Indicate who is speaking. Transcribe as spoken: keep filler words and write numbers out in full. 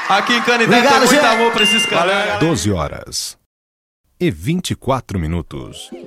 Speaker 1: Aqui em Canindé tem muito amor pra esses caras.
Speaker 2: doze horas e vinte e quatro minutos.